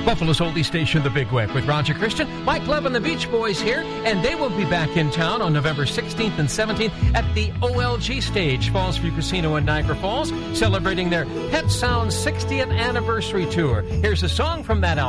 Buffalo's oldie station, The Big Web, with Roger Christian, Mike Love and the Beach Boys here, and they will be back in town on November 16th and 17th at the OLG stage, Falls View Casino in Niagara Falls, celebrating their Pet Sounds 60th anniversary tour. Here's a song from that album.